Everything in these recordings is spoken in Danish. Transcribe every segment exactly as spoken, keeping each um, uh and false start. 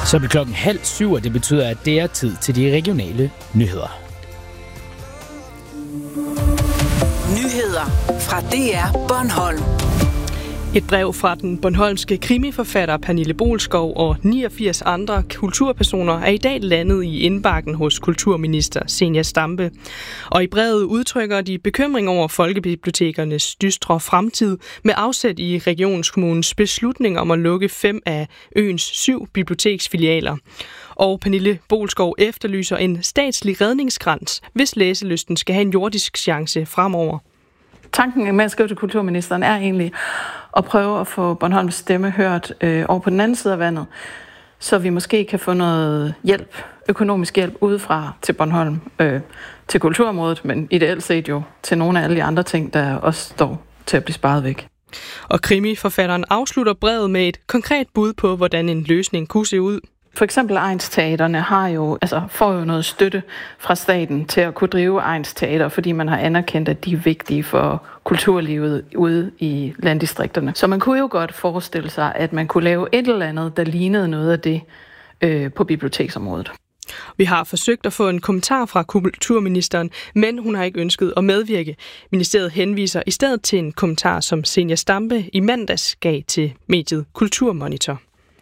Så er det klokken halv syv, og det betyder, at det er tid til de regionale nyheder. Nyheder fra D R Bornholm. Et brev fra den bornholmske krimiforfatter Pernille Boelskov og niogfirs andre kulturpersoner er i dag landet i indbakken hos kulturminister Zenia Stampe. Og i brevet udtrykker de bekymring over folkebibliotekernes dystre fremtid med afsæt i regionskommunens beslutning om at lukke fem af øens syv biblioteksfilialer. Og Pernille Boelskov efterlyser en statslig redningskrans, hvis læselysten skal have en jordisk chance fremover. Tanken med at skrive til kulturministeren er egentlig at prøve at få Bornholms stemme hørt øh, over på den anden side af vandet, så vi måske kan få noget hjælp, økonomisk hjælp udefra til Bornholm, øh, til kulturområdet, men ideelt set jo til nogle af alle de andre ting, der også står til at blive sparet væk. Og krimiforfatteren afslutter brevet med et konkret bud på, hvordan en løsning kunne se ud. For eksempel egnsteaterne har jo, altså får jo noget støtte fra staten til at kunne drive egnsteater, fordi man har anerkendt, at de er vigtige for kulturlivet ude i landdistrikterne. Så man kunne jo godt forestille sig, at man kunne lave et eller andet, der lignede noget af det øh, på biblioteksområdet. Vi har forsøgt at få en kommentar fra kulturministeren, men hun har ikke ønsket at medvirke. Ministeriet henviser i stedet til en kommentar, som Zenia Stampe i mandags gav til mediet Kulturmonitor.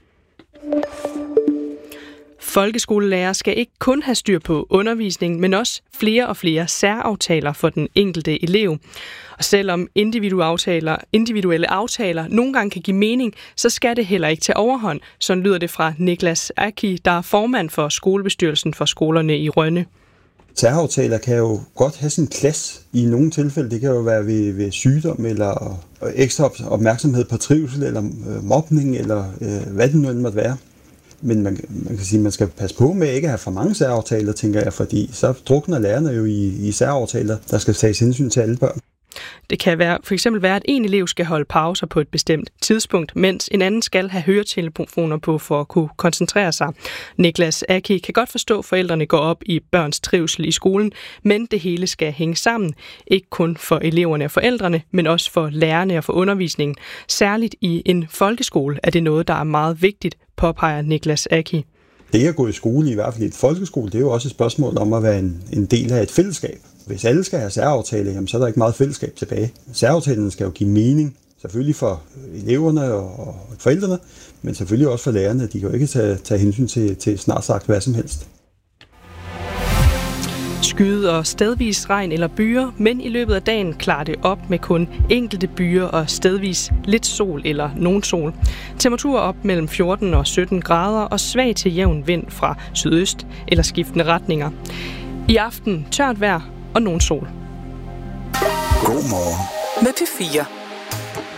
Folkeskolelærer skal ikke kun have styr på undervisning, men også flere og flere særaftaler for den enkelte elev. Og selvom individuelle aftaler, individuelle aftaler nogle gange kan give mening, så skal det heller ikke tage overhånd. Sådan lyder det fra Niklas Aki, der er formand for skolebestyrelsen for skolerne i Rønne. Særaftaler kan jo godt have sin plads i nogle tilfælde. Det kan jo være ved, ved sygdom eller ekstra opmærksomhed på trivsel eller mobning eller øh, hvad det nu end måtte være. Men man, man kan sige, at man skal passe på med ikke at have for mange særaftaler, tænker jeg, fordi så drukner lærerne jo i, i særaftaler, der skal tages hensyn til alle børn. Det kan være, for eksempel være, at en elev skal holde pauser på et bestemt tidspunkt, mens en anden skal have høretelefoner på for at kunne koncentrere sig. Niklas Aki kan godt forstå, at forældrene går op i børns trivsel i skolen, men det hele skal hænge sammen. Ikke kun for eleverne og forældrene, men også for lærerne og for undervisningen. Særligt i en folkeskole er det noget, der er meget vigtigt, påpeger Niklas Aki. Det at gå i skole, i hvert fald i et folkeskole, det er jo også et spørgsmål om at være en, en del af et fællesskab. Hvis alle skal have særaftaler, jamen, så er der ikke meget fællesskab tilbage. Særaftalerne skal jo give mening, selvfølgelig for eleverne og forældrene, men selvfølgelig også for lærerne. De kan jo ikke tage, tage hensyn til, til snart sagt hvad som helst. Skyde og stedvis regn eller byer, men i løbet af dagen klarer det op med kun enkelte byer og stedvis lidt sol eller nogen sol. Temperaturer op mellem fjorten og sytten grader og svag til jævn vind fra sydøst eller skiftende retninger. I aften tørt vejr og nogen sol. God morgen med P fire.